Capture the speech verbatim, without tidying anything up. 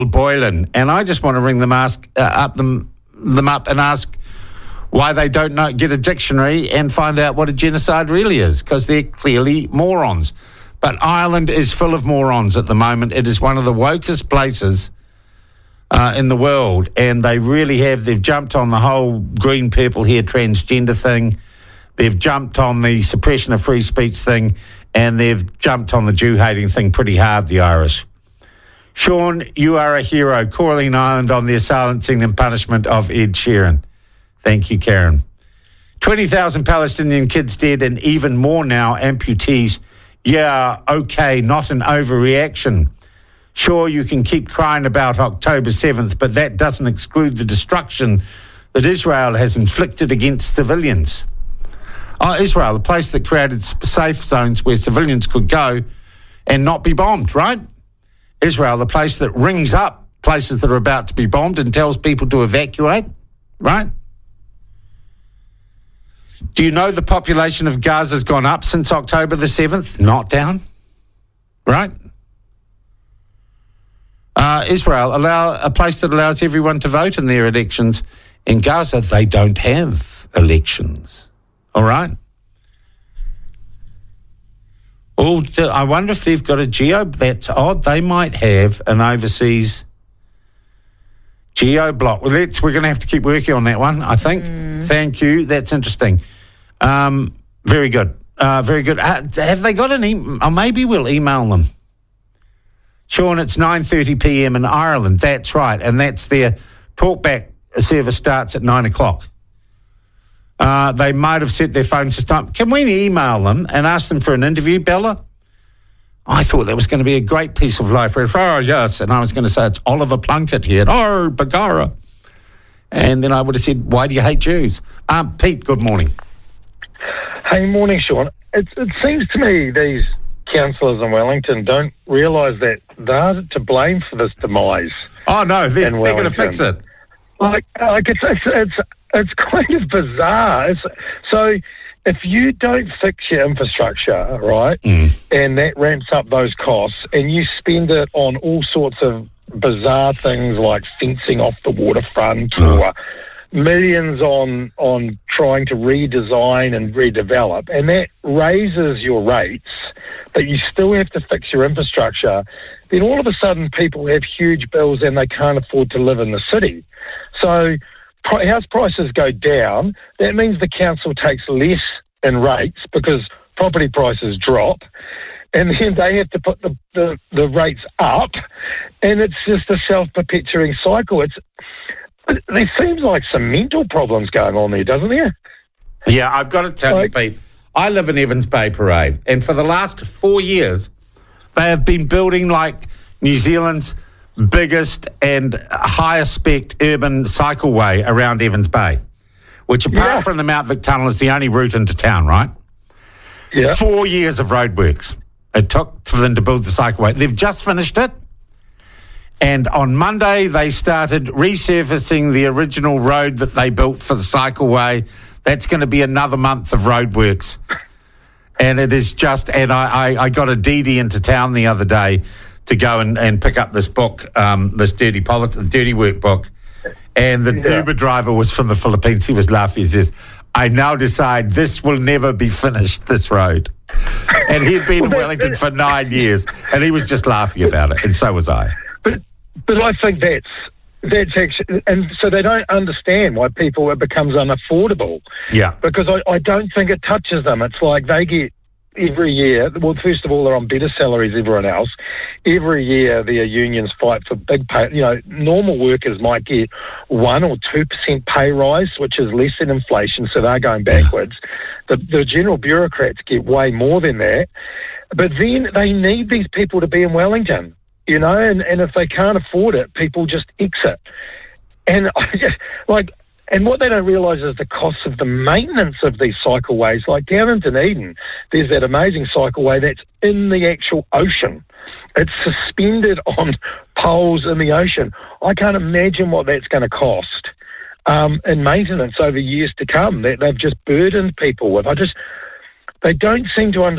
Boylan, and I just want to ring them, ask uh, up them them up and ask why they don't know, get a dictionary and find out what a genocide really is, because they're clearly morons. But Ireland is full of morons at the moment. It is one of the wokest places uh, in the world, and they really have. They've jumped on the whole green, purple hair transgender thing. They've jumped on the suppression of free speech thing, and they've jumped on the Jew-hating thing pretty hard, the Irish. Sean, you are a hero, calling Ireland on the silencing and punishment of Ed Sheeran. Thank you, Karen. twenty thousand Palestinian kids dead and even more now, amputees. Yeah, okay, not an overreaction. Sure, you can keep crying about October seventh, but that doesn't exclude the destruction that Israel has inflicted against civilians. Oh, Israel, a place that created safe zones where civilians could go and not be bombed, right? Israel, the place that rings up places that are about to be bombed and tells people to evacuate, right? Do you know the population of Gaza has gone up since October the seventh? Not down, right? Uh, Israel, allow a place that allows everyone to vote in their elections. In Gaza, they don't have elections, all right? Oh, I wonder if they've got a geo. That's odd. They might have an overseas geo block. Well, let's, we're going to have to keep working on that one, I think. Mm. Thank you. That's interesting. Um, very good. Uh, very good. Uh, have they got an email? Oh, maybe we'll email them. Sean, it's nine thirty p.m. in Ireland. That's right. And that's their talkback service starts at nine o'clock. Uh, they might have set their phone system. Can we email them and ask them for an interview, Bella? I thought that was going to be a great piece of life. Oh, yes. And I was going to say, it's Oliver Plunkett here. Oh, Bagara. And then I would have said, why do you hate Jews? Um, Pete, good morning. Hey, morning, Sean. It, it seems to me these councillors in Wellington don't realise that they're to blame for this demise. Oh, no, they're, they're going to fix it. Like, like it's, it's, it's It's kind of bizarre. It's, so if you don't fix your infrastructure, right, mm. and that ramps up those costs, and you spend it on all sorts of bizarre things like fencing off the waterfront oh. or millions on on trying to redesign and redevelop, and that raises your rates, but you still have to fix your infrastructure, then all of a sudden people have huge bills and they can't afford to live in the city. So house prices go down, that means the council takes less in rates because property prices drop, and then they have to put the, the, the rates up, and it's just a self-perpetuating cycle. It's there seems like some mental problems going on there, doesn't there? Yeah, I've got to tell like, you, Pete, I live in Evans Bay Parade, and for the last four years, they have been building like New Zealand's biggest and highest spec urban cycleway around Evans Bay, which apart yeah. from the Mount Vic Tunnel is the only route into town, right? Yeah. Four years of roadworks it took for them to build the cycleway. They've just finished it, and on Monday they started resurfacing the original road that they built for the cycleway. That's going to be another month of roadworks, and it is just, and I, I, I got a D D into town the other day to go and, and pick up this book, um, this dirty polit- dirty work book. And the yeah. Uber driver was from the Philippines. He was laughing. He says, I now decide this will never be finished, this road. And he'd been well, in Wellington for nine years, and he was just laughing about it, and so was I. But but I think that's, that's actually, and so they don't understand why people, it becomes unaffordable. Yeah. Because I, I don't think it touches them. It's like they get, every year, well, first of all, they're on better salaries than everyone else. Every year, their unions fight for big pay. You know, normal workers might get one or two percent pay rise, which is less than inflation, so they're going backwards. The, the general bureaucrats get way more than that. But then they need these people to be in Wellington, you know, and, and if they can't afford it, people just exit. And I just, like, and what they don't realise is the cost of the maintenance of these cycleways. Like down in Dunedin, there's that amazing cycleway that's in the actual ocean. It's suspended on poles in the ocean. I can't imagine what that's going to cost um, in maintenance over years to come, that they've just burdened people with. I just, they don't seem to understand